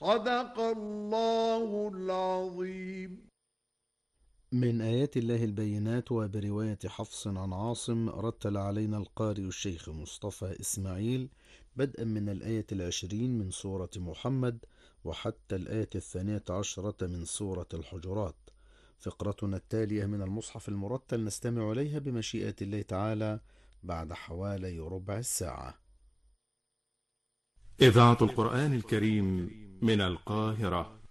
صدق الله العظيم. من آيات الله البينات، وبرواية حفص عن عاصم رتل علينا القارئ الشيخ مصطفى إسماعيل بدءا من الآية 20 من سورة محمد وحتى الآية 12 من سورة الحجرات. فقرتنا التالية من المصحف المرتل نستمع إليها بمشيئة الله تعالى بعد حوالي ربع الساعة. إذاعة القرآن الكريم من القاهرة.